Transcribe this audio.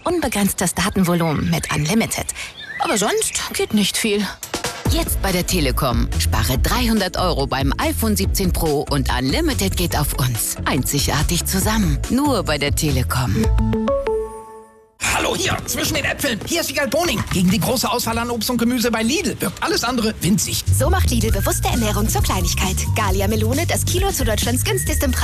unbegrenztes Datenvolumen mit Unlimited. Aber sonst geht nicht viel. Jetzt bei der Telekom. Spare 300 € beim iPhone 17 Pro und Unlimited geht auf uns. Einzigartig zusammen. Nur bei der Telekom. Hallo hier, zwischen den Äpfeln. Hier ist Wiegald Boning. Gegen die große Auswahl an Obst und Gemüse bei Lidl wirkt alles andere winzig. So macht Lidl bewusste Ernährung zur Kleinigkeit. Gallia Melone, das Kilo zu Deutschlands günstigstem Preis.